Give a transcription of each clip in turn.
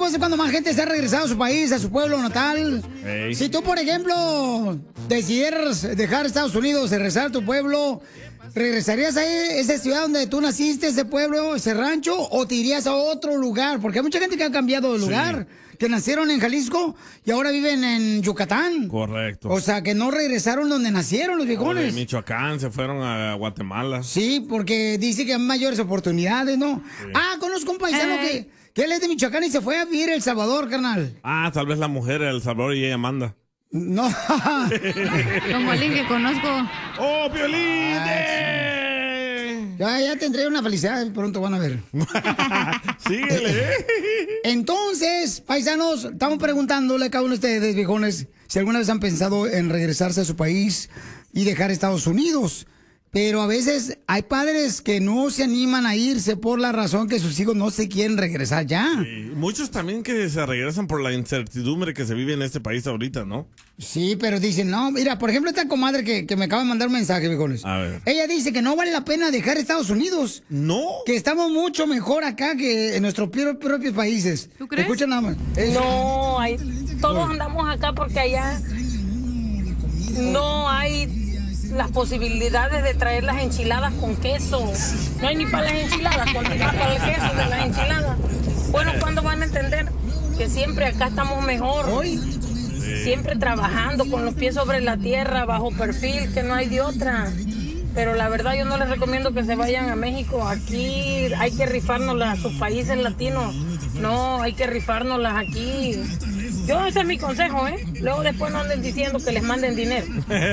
tiempos es cuando más gente se ha regresado a su país, a su pueblo natal. Ey. Si tú, por ejemplo, decidieras dejar Estados Unidos y regresar a tu pueblo, ¿regresarías a esa ciudad donde tú naciste, ese pueblo, ese rancho, o te irías a otro lugar? Porque hay mucha gente que ha cambiado de lugar, que nacieron en Jalisco y ahora viven en Yucatán. Correcto. O sea, que no regresaron donde nacieron los O viejones. de Michoacán se fueron a Guatemala. Sí, porque dice que hay mayores oportunidades, ¿no? Sí. Ah, conozco un paisano que él es de Michoacán y se fue a vivir a El Salvador, carnal. Ah, tal vez la mujer de El Salvador y ella manda. No. Como alguien que conozco. ¡Oh, Piolín! Ya tendré una felicidad, pronto van a ver. Síguele. Entonces, paisanos, estamos preguntándole a cada uno de ustedes, viejones, si alguna vez han pensado en regresarse a su país y dejar Estados Unidos. Pero a veces hay padres que no se animan a irse por la razón que sus hijos no se quieren regresar ya. Sí, muchos también que se regresan por la incertidumbre que se vive en este país ahorita, ¿no? Sí, pero dicen, no, mira, por ejemplo, esta comadre que me acaba de mandar un mensaje, viejones. A ver. Ella dice que no vale la pena dejar Estados Unidos. No. Que estamos mucho mejor acá que en nuestros propios países. ¿Tú crees? Escucha nada más. No, todos andamos acá porque allá no hay las posibilidades de traer las enchiladas con queso. No hay ni para las enchiladas, continúa para el queso de las enchiladas. Bueno, ¿cuándo van a entender que siempre acá estamos mejor? Hoy. Siempre trabajando con los pies sobre la tierra, bajo perfil, que no hay de otra. Pero la verdad yo no les recomiendo que se vayan a México. Aquí hay que rifárnoslas a sus países latinos. No, hay que rifárnoslas aquí. Ese es mi consejo, ¿eh? Luego después no anden diciendo que les manden dinero.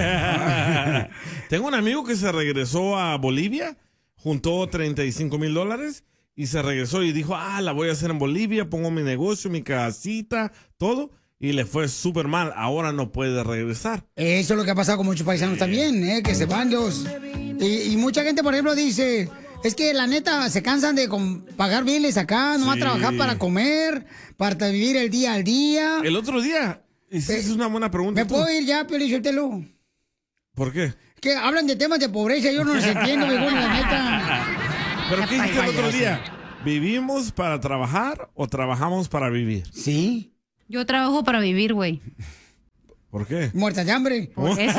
Tengo un amigo que se regresó a Bolivia, juntó $35,000 y se regresó y dijo, la voy a hacer en Bolivia, pongo mi negocio, mi casita, todo. Y le fue súper mal. Ahora no puede regresar. Eso es lo que ha pasado con muchos paisanos también, que se van los... Y mucha gente, por ejemplo, dice... Es que la neta se cansan de pagar biles acá, no va a trabajar para comer, para vivir el día al día. El otro día, esa es una buena pregunta. ¿Me puedo ir ya, Piolín Sotelo? ¿Por qué? Que hablan de temas de pobreza, yo no los entiendo, viejón, la neta. ¿Pero qué dijiste el otro día? ¿Vivimos para trabajar o trabajamos para vivir? Sí. Yo trabajo para vivir, güey. ¿Por qué? Muerta de hambre. Por eso.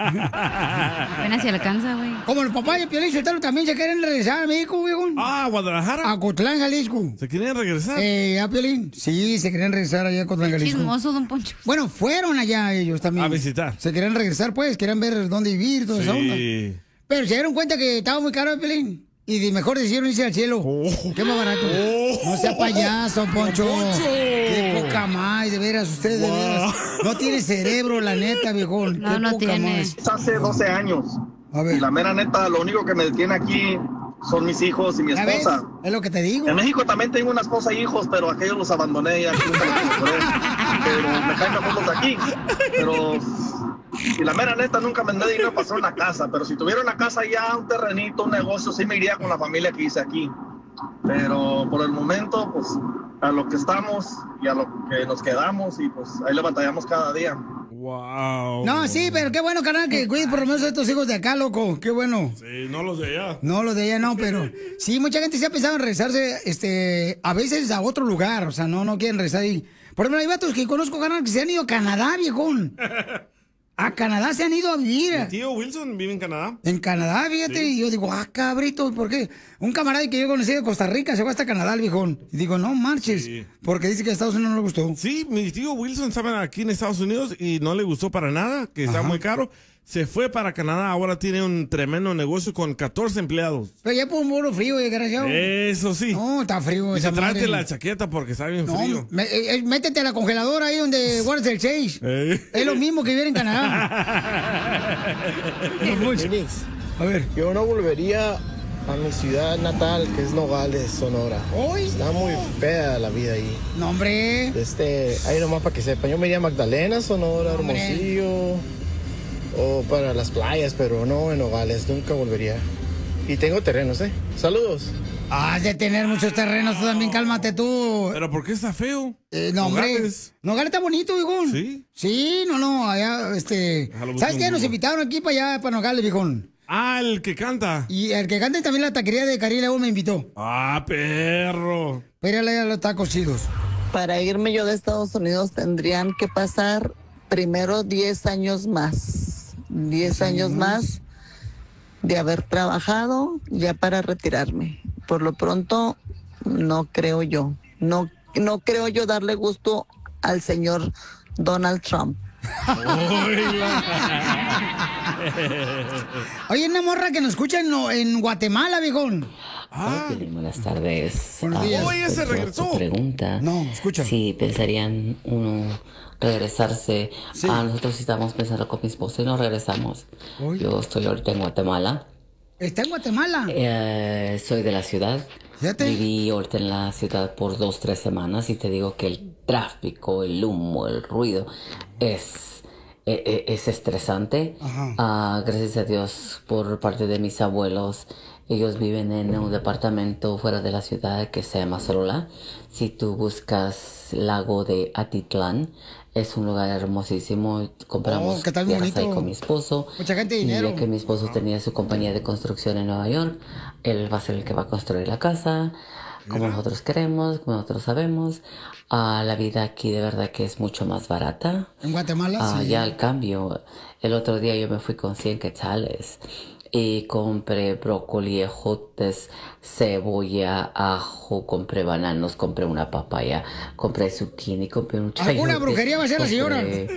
Apenas se alcanza, güey. Como los papás de Piolín Sotelo también se quieren regresar a México, viejón. ¿A Guadalajara? A Cotlán, Jalisco. ¿Se quieren regresar? ¿A Piolín? Sí, se querían regresar allá a Cotlán, Jalisco. Chismoso, don Poncho. Bueno, fueron allá ellos también. A visitar. Se querían regresar, pues, querían ver dónde vivir, toda esa onda. Pero se dieron cuenta que estaba muy caro el Piolín. Y mejor decidieron irse al cielo. Qué más barato. No sea payaso, Poncho. Qué poca más, de veras, usted de veras. No tiene cerebro, la neta, viejón. No, Qué no poca tiene. más. Hace 12 años. A ver. Y la mera neta, lo único que me detiene aquí son mis hijos y mi ¿Ya ves? esposa. Es lo que te digo. En México también tengo una esposa e hijos, pero aquellos los abandoné y aquí nunca los encontré. Pero me caen mejor los de aquí. Pero, y la mera neta, nunca me mandé dinero para hacer una casa. Pero si tuviera una casa ya, un terrenito, un negocio, sí me iría con la familia que hice aquí. Pero por el momento, pues, a lo que estamos y a lo que nos quedamos, y pues ahí le batallamos cada día. Wow. No, sí, pero qué bueno, carnal, que cuides por lo menos a estos hijos de acá, loco. Qué bueno. Sí, no los de allá. No, los de allá no, pero sí, mucha gente se ha pensado en regresarse, a veces a otro lugar, o sea, no quieren regresar ahí. Por ejemplo, hay vatos que conozco, carnal, que se han ido a Canadá, viejón. A Canadá se han ido a vivir. Mi tío Wilson vive en Canadá. En Canadá, fíjate, y yo digo, cabrito, ¿por qué? Un camarada que yo conocí de Costa Rica se fue hasta Canadá, el viejón. Y digo, no marches, porque dice que a Estados Unidos no le gustó. Sí, mi tío Wilson estaba aquí en Estados Unidos y no le gustó para nada, que está muy caro. Se fue para Canadá, ahora tiene un tremendo negocio con 14 empleados. Pero ya por un muro frío, desgraciado. Eso sí. No, está frío. Dice, esa tráete madre. la chaqueta porque está bien frío. Métete a la congeladora ahí donde guardas el Chase. Es lo mismo que vivir en Canadá. A ver. Yo no volvería a mi ciudad natal, que es Nogales, Sonora. Está muy fea la vida ahí. No, hombre. Ahí nomás para que sepan. Yo me iría a Magdalena, Sonora, Hermosillo, o para las playas, pero no en Nogales, nunca volvería. Y tengo terrenos, Saludos. Has de tener muchos terrenos, tú también, cálmate tú. ¿Pero por qué está feo? No, hombre. Nogales. Nogales está bonito, viejón. ¿Sí? Sí, no, allá, ¿sabes qué? Nos invitaron aquí para allá, para Nogales, viejón. El que canta. Y el que canta y también la taquería de Caribe me invitó. Perro. Pero allá los tacos chidos. Para irme yo de Estados Unidos tendrían que pasar primero 10 años más. 10 años más de haber trabajado ya para retirarme. Por lo pronto, no creo yo. No creo yo darle gusto al señor Donald Trump. Oye, una morra que nos escucha en Guatemala, viejón. Buenas tardes. Buenos días. Oye, se regresó. Pregunta. No, escucha. Si pensarían uno regresarse. Sí. Nosotros sí estábamos pensando con mi esposa y nos regresamos. Uy. Yo estoy ahorita en Guatemala. ¿Está en Guatemala? Soy de la ciudad. Fíjate. Viví ahorita en la ciudad por 2-3 semanas y te digo que el tráfico, el humo, el ruido es estresante. Gracias a Dios por parte de mis abuelos. Ellos viven en un departamento fuera de la ciudad que se llama Sorola. Si tú buscas Lago de Atitlán, es un lugar hermosísimo. Compramos ¿qué tal tierras ahí bonito? con mi esposo. Mucha gente de Y dinero. ya que mi esposo tenía su compañía de construcción en Nueva York, él va a ser el que va a construir la casa, como nosotros queremos, como nosotros sabemos. La vida aquí de verdad que es mucho más barata. En Guatemala, sí. Ya al cambio, el otro día yo me fui con 100 quetzales y compré brócoli, ejotes, cebolla, ajo, compré bananos, compré una papaya, compré zucchini, compré un chayote. ¿Alguna brujería va a hacer la señora?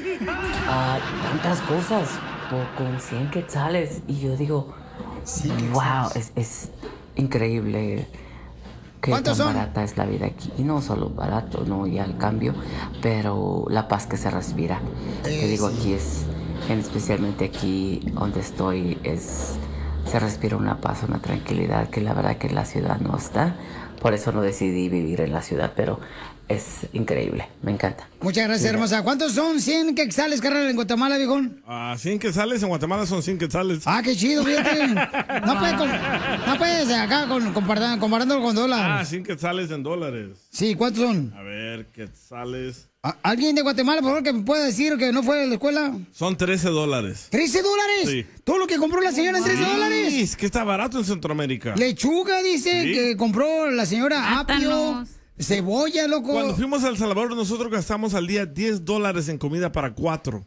Tantas cosas con 100 quetzales. Y yo digo, wow, es increíble que tan barata es la vida aquí. Y no solo barato, no, ya al cambio, pero la paz que se respira. Te digo, aquí especialmente aquí donde estoy, se respira una paz, una tranquilidad que la verdad que en la ciudad no está. Por eso no decidí vivir en la ciudad, pero es increíble, me encanta. Muchas gracias, hermosa. ¿Cuántos son 100 quetzales, carnal, en Guatemala, viejón? 100 quetzales, en Guatemala son 100 quetzales. Qué chido, fíjate. No puedes acá comparándolo con dólares. 100 quetzales en dólares. Sí, ¿cuántos son? A ver, quetzales. ¿Alguien de Guatemala, por favor, que me pueda decir que no fue a la escuela? Son $13. ¿$13? Sí. ¿Todo lo que compró la señora en $13? Sí, es que está barato en Centroamérica. Lechuga, dice, Sí. que compró la señora apio. Cebolla, loco. Cuando fuimos a El Salvador, nosotros gastamos al día $10 en comida para 4.